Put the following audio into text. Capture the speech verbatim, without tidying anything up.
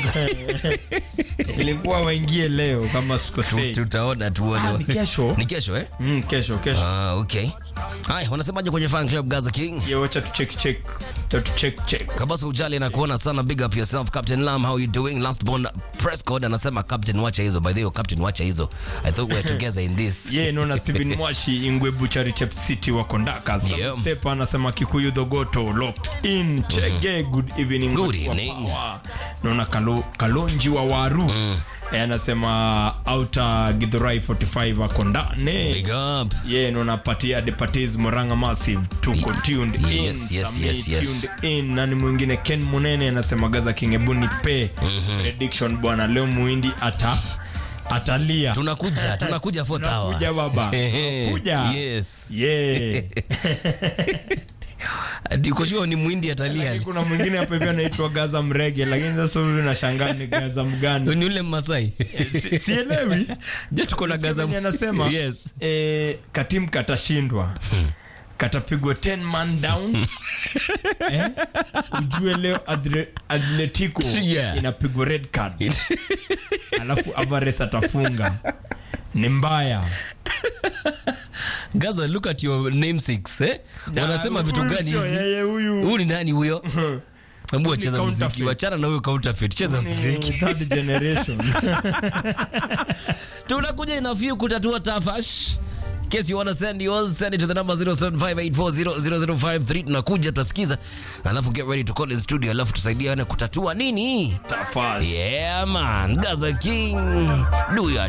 Ilikuwa waingie leo kama sikosei. Tutaona tuone. Ah, ni kesho. Ni kesho eh? Mm, kesho kesho. Ah, okay. Hai, wanasemaje kwenye fan club Gaza King? Yo, wacha tu check check. Tu check check. Kabasa ujali na kuona sana, big up yourself Captain Lam, how you doing? Last born press code anasema Captain wacha hizo. By the way, Captain wacha hizo. I thought we were together in this. Yeah, naona Steven Mwashi Ingwe Buchari Chep City wa Kondaka. Some Yeah. Step anasema Kikuyu Dogoto locked in. Chege, good evening. Good evening. Naona Kalo, Kalonji wa Waru. Mm. E, anasema Outer Githurai forty-five wa Kondane. Big up. Yeah, naona Patia de Patis Moranga Massive. Tuko tuned in. Yes, yes, Sami yes, yes. tuned in. Nani mwingine Ken Munene anasema Gaza King ebuni pe. Mm-hmm. Prediction bwana leo muindi ata atalia. Tunakuja, tunakuja fourth hour. Tunakuja baba. Tunakuja. Yes. Yeah. Ndiko sio ni mwindi atalia. Kuna mwingine hapa hivi anaitwa Gaza Mrege, lakini sasa huyu nashangaa ni Gaza mgani? Ni ule Masai. Si, sielewi. Je, tuko na Gaza Mrege anasema yes. Eh, katim katashindwa. Hmm. Katapigwa ten man down. eh? Ujue leo Adre, Atletico yeah. inapigwa red card. Alafu Alvarez atafunga. Ni mbaya. Gaza, look at your namesakes, eh? Wanasema vitu gani hizi? Yeye huyu. Huyu ni nani huyo? Ambu cheza muziki, wachana na huyo counterfeit, cheza muziki. Third generation. Tunakuja ina few kutatua tafash. In case you want to send yours, send it to the number zero seven five eight four zero zero zero five three. Tunakuja tutasikiza, alafu get ready to call in studio, alafu tusaidiane kutatua nini? Tafash. Yeah man, Gaza King. Do ya